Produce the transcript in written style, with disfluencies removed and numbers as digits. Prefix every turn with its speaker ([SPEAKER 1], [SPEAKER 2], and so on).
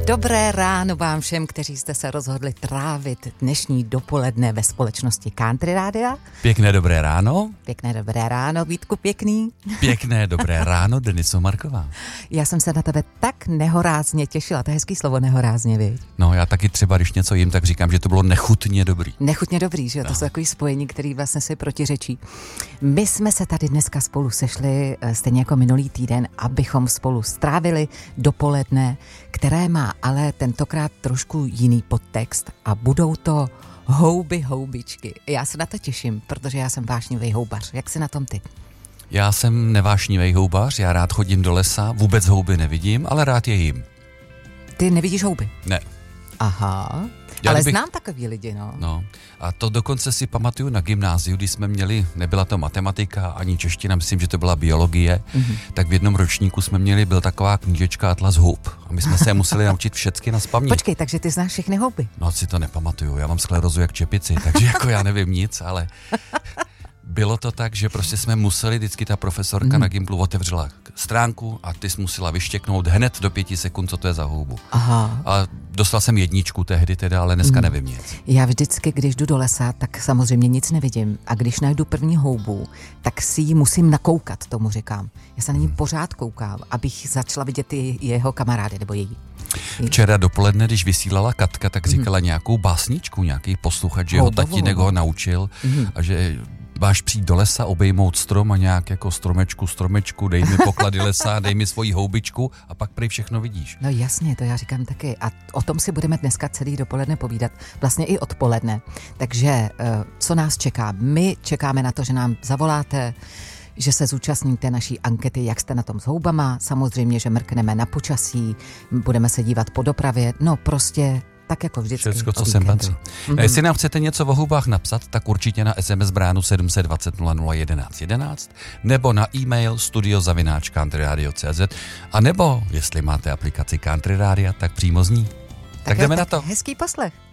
[SPEAKER 1] Dobré ráno vám všem, kteří jste se rozhodli trávit dnešní dopoledne ve společnosti Country Rádia.
[SPEAKER 2] Pěkné dobré ráno.
[SPEAKER 1] Pěkné dobré ráno, Vítku pěkný.
[SPEAKER 2] Pěkné dobré ráno, Deniso Marková.
[SPEAKER 1] Já jsem se na tebe tak nehorázně těšila, to je hezký slovo nehorázně, viď?
[SPEAKER 2] No já taky třeba, když něco jim, tak říkám, že to bylo nechutně dobrý.
[SPEAKER 1] Nechutně dobrý, že jo? To jsou takový spojení, který vlastně si protiřečí. My jsme se tady dneska spolu sešli, stejně jako minulý týden, abychom spolu strávili dopoledne, které má ale tentokrát trošku jiný podtext a budou to houbičky. Já se na to těším, protože já jsem vášnivý houbař. Jak jsi na tom ty?
[SPEAKER 2] Já jsem nevášnivý houbař, já rád chodím do lesa, vůbec houby nevidím, ale rád je jím.
[SPEAKER 1] Ty nevidíš houby?
[SPEAKER 2] Ne.
[SPEAKER 1] Aha, ale znám takový lidi, no.
[SPEAKER 2] No, a to dokonce si pamatuju na gymnáziu, když jsme měli, nebyla to matematika, ani čeština, myslím, že to byla biologie, tak v jednom ročníku jsme měli, byl taková knížečka Atlas hub a my jsme se museli naučit všechny nazpaměť.
[SPEAKER 1] Počkej, takže ty znáš všechny houby?
[SPEAKER 2] No, si to nepamatuju, já mám sklerózu jak čepici, takže jako já nevím nic, ale bylo to tak, že prostě jsme museli, vždycky ta profesorka na Gimplu otevřela stránku a ty jsi musela vyštěknout hned do 5 sekund, co to je za houbu.
[SPEAKER 1] Aha.
[SPEAKER 2] A dostal jsem 1 tehdy teda, ale dneska nevím nic.
[SPEAKER 1] Já vždycky, když jdu do lesa, tak samozřejmě nic nevidím. A když najdu první houbu, tak si ji musím nakoukat, tomu říkám. Já se na ní pořád koukám, abych začala vidět i jeho kamarády nebo její.
[SPEAKER 2] Včera dopoledne, když vysílala Katka, tak říkala nějakou básničku, nějaký posluchač, že jeho tatínek ho naučil a že máš přijít do lesa, obejmout strom a nějak jako stromečku, dej mi poklady lesa, dej mi svoji houbičku a pak prý všechno vidíš.
[SPEAKER 1] No jasně, to já říkám taky. A o tom si budeme dneska celý dopoledne povídat, vlastně i odpoledne. Takže co nás čeká? My čekáme na to, že nám zavoláte, že se zúčastníte naší ankety, jak jste na tom s houbama. Samozřejmě, že mrkneme na počasí, budeme se dívat po dopravě, no prostě tak jako vždycky.
[SPEAKER 2] Všecko, co sem patří. A jestli nám chcete něco o houbách napsat, tak určitě na SMS bránu 720 00 11 11 nebo na e-mail studio@countryradio.cz a nebo, jestli máte aplikaci Country Rádia, tak přímo z ní. Tak jdeme na to.
[SPEAKER 1] Hezký poslech.